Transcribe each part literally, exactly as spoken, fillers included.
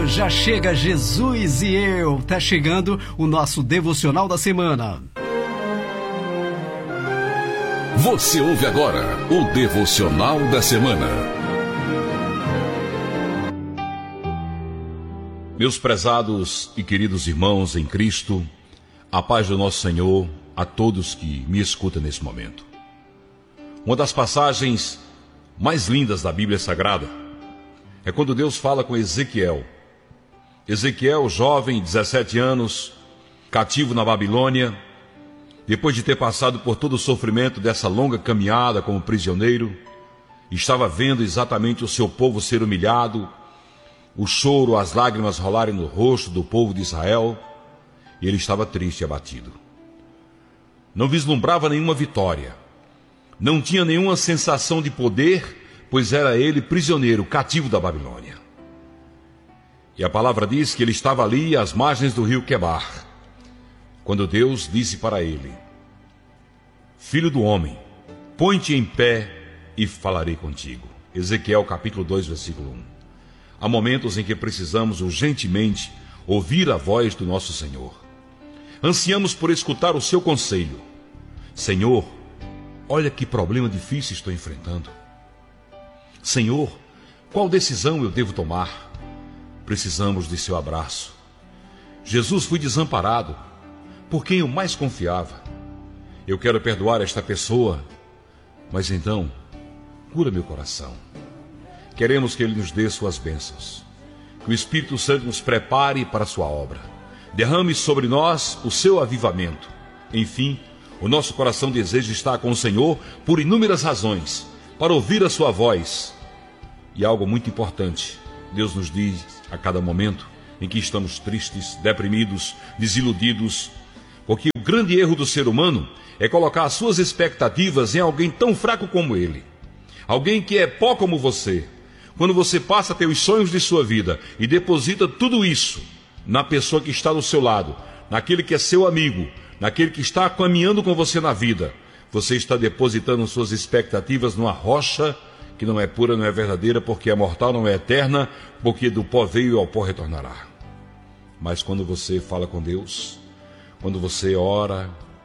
Já chega Jesus e eu. Tá chegando o nosso devocional da semana. Você ouve agora o devocional da semana. Meus prezados e queridos irmãos em Cristo, a paz do nosso Senhor a todos que me escutam nesse momento. Uma das passagens mais lindas da Bíblia Sagrada é quando Deus fala com Ezequiel. Ezequiel, jovem, dezessete anos, cativo na Babilônia, depois de ter passado por todo o sofrimento dessa longa caminhada como prisioneiro, estava vendo exatamente o seu povo ser humilhado, o choro, as lágrimas rolarem no rosto do povo de Israel, e ele estava triste e abatido. Não vislumbrava nenhuma vitória, não tinha nenhuma sensação de poder, pois era ele prisioneiro, cativo da Babilônia. E a palavra diz que ele estava ali às margens do rio Quebar, quando Deus disse para ele: Filho do homem, põe-te em pé e falarei contigo. Ezequiel capítulo dois, versículo um. Há momentos em que precisamos urgentemente ouvir a voz do nosso Senhor. Ansiamos por escutar o seu conselho. Senhor, olha que problema difícil estou enfrentando. Senhor, qual decisão eu devo tomar? Precisamos de seu abraço. Jesus, fui desamparado, por quem eu mais confiava. Eu quero perdoar esta pessoa, mas então, cura meu coração. Queremos que Ele nos dê suas bênçãos, que o Espírito Santo nos prepare para a sua obra. Derrame sobre nós o seu avivamento. Enfim, o nosso coração deseja estar com o Senhor por inúmeras razões, para ouvir a sua voz. E algo muito importante, Deus nos diz a cada momento em que estamos tristes, deprimidos, desiludidos, porque o grande erro do ser humano é colocar as suas expectativas em alguém tão fraco como ele, alguém que é pó como você. Quando você passa a ter os sonhos de sua vida e deposita tudo isso na pessoa que está do seu lado, naquele que é seu amigo, naquele que está caminhando com você na vida, você está depositando suas expectativas numa rocha que não é pura, não é verdadeira, porque é mortal, não é eterna, porque do pó veio e ao pó retornará. Mas quando você fala com Deus, quando você ora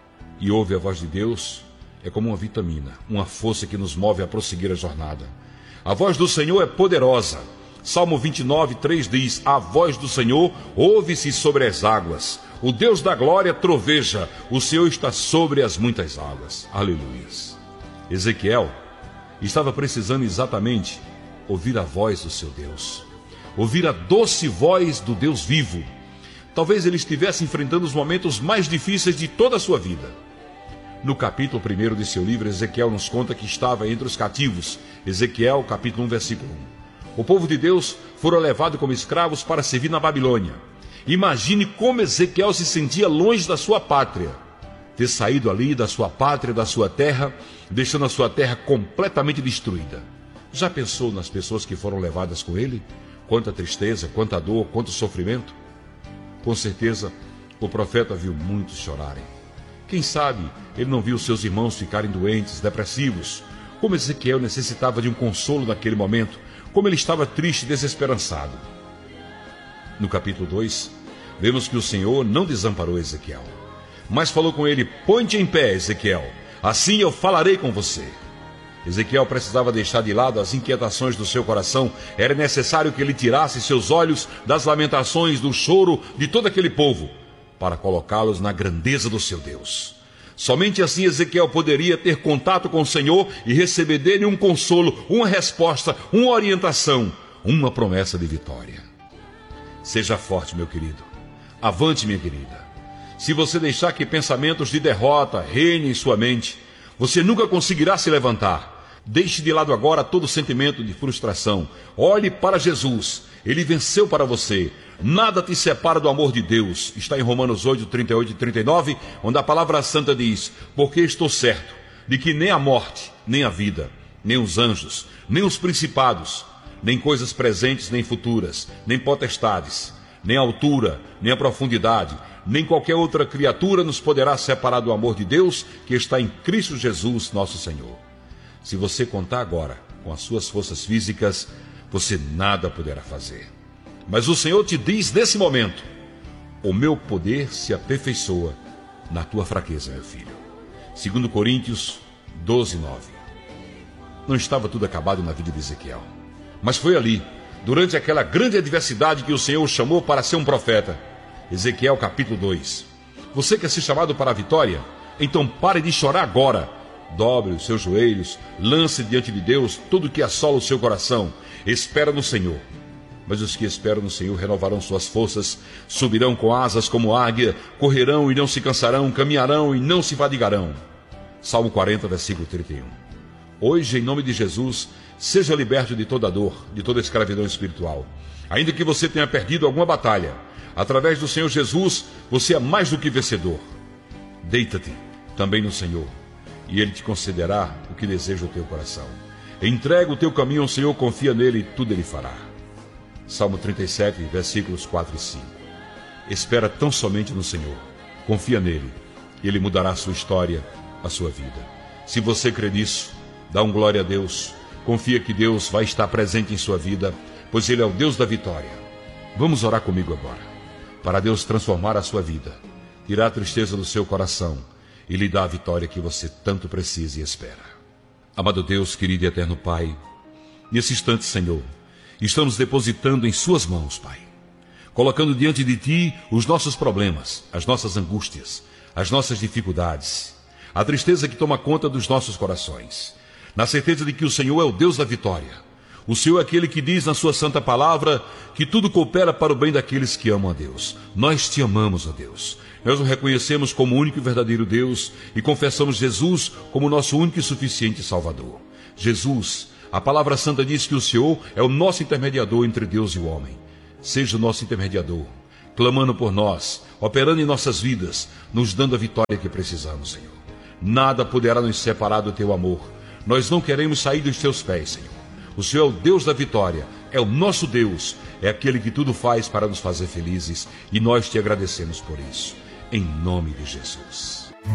e ouve a voz de Deus, é como uma vitamina, uma força que nos move a prosseguir a jornada. A voz do Senhor é poderosa. Salmo vinte e nove, três diz: a voz do Senhor ouve-se sobre as águas. O Deus da glória troveja, o Senhor está sobre as muitas águas. Aleluias. Ezequiel estava precisando exatamente ouvir a voz do seu Deus, ouvir a doce voz do Deus vivo. Talvez ele estivesse enfrentando os momentos mais difíceis de toda a sua vida. No capítulo primeiro de seu livro, Ezequiel nos conta que estava entre os cativos. Ezequiel capítulo um, versículo um. O povo de Deus foram levados como escravos para servir na Babilônia. Imagine como Ezequiel se sentia longe da sua pátria, ter saído ali da sua pátria, da sua terra, deixando a sua terra completamente destruída. Já pensou nas pessoas que foram levadas com ele? Quanta tristeza, quanta dor, quanto sofrimento. Com certeza, o profeta viu muitos chorarem. Quem sabe ele não viu seus irmãos ficarem doentes, depressivos. Como Ezequiel necessitava de um consolo naquele momento, como ele estava triste e desesperançado. No capítulo dois, vemos que o Senhor não desamparou Ezequiel, mas falou com ele: põe-te em pé, Ezequiel, assim eu falarei com você. Ezequiel precisava deixar de lado as inquietações do seu coração. Era necessário que ele tirasse seus olhos das lamentações, do choro de todo aquele povo, para colocá-los na grandeza do seu Deus. Somente assim Ezequiel poderia ter contato com o Senhor e receber dele um consolo, uma resposta, uma orientação, uma promessa de vitória. Seja forte, meu querido. Avante, minha querida. Se você deixar que pensamentos de derrota reinem em sua mente, você nunca conseguirá se levantar. Deixe de lado agora todo sentimento de frustração. Olhe para Jesus. Ele venceu para você. Nada te separa do amor de Deus. Está em Romanos oito, trinta e oito e trinta e nove, onde a palavra santa diz: porque estou certo de que nem a morte, nem a vida, nem os anjos, nem os principados, nem coisas presentes nem futuras, nem potestades, nem a altura, nem a profundidade, nem qualquer outra criatura nos poderá separar do amor de Deus que está em Cristo Jesus, nosso Senhor. Se você contar agora com as suas forças físicas, você nada poderá fazer. Mas o Senhor te diz nesse momento: o meu poder se aperfeiçoa na tua fraqueza, meu filho. Segundo Coríntios doze, nove. Não estava tudo acabado na vida de Ezequiel, mas foi ali, durante aquela grande adversidade, que o Senhor o chamou para ser um profeta. Ezequiel capítulo dois. Você quer ser chamado para a vitória? Então pare de chorar agora. Dobre os seus joelhos, lance diante de Deus tudo que assola o seu coração. Espera no Senhor. Mas os que esperam no Senhor renovarão suas forças, subirão com asas como águia, correrão e não se cansarão, caminharão e não se fadigarão. Salmo quarenta, versículo trinta e um. Hoje, em nome de Jesus, seja liberto de toda dor, de toda escravidão espiritual. Ainda que você tenha perdido alguma batalha, através do Senhor Jesus, você é mais do que vencedor. Deita-te também no Senhor, e Ele te concederá o que deseja o teu coração. Entrega o teu caminho ao Senhor, confia nele e tudo Ele fará. Salmo trinta e sete, versículos quatro e cinco. Espera tão somente no Senhor, confia nele, e Ele mudará a sua história, a sua vida. Se você crê nisso, dá um glória a Deus, confia que Deus vai estar presente em sua vida, pois Ele é o Deus da vitória. Vamos orar comigo agora, para Deus transformar a sua vida, tirar a tristeza do seu coração e lhe dar a vitória que você tanto precisa e espera. Amado Deus, querido e eterno Pai, nesse instante, Senhor, estamos depositando em suas mãos, Pai, colocando diante de Ti os nossos problemas, as nossas angústias, as nossas dificuldades, a tristeza que toma conta dos nossos corações, na certeza de que o Senhor é o Deus da vitória. O Senhor é aquele que diz na sua santa palavra que tudo coopera para o bem daqueles que amam a Deus. Nós te amamos, ó Deus. Nós o reconhecemos como o único e verdadeiro Deus e confessamos Jesus como nosso único e suficiente Salvador. Jesus, a palavra santa diz que o Senhor é o nosso intermediador entre Deus e o homem. Seja o nosso intermediador, clamando por nós, operando em nossas vidas, nos dando a vitória que precisamos, Senhor. Nada poderá nos separar do teu amor. Nós não queremos sair dos teus pés, Senhor. O Senhor é o Deus da vitória, é o nosso Deus, é aquele que tudo faz para nos fazer felizes, e nós te agradecemos por isso, em nome de Jesus.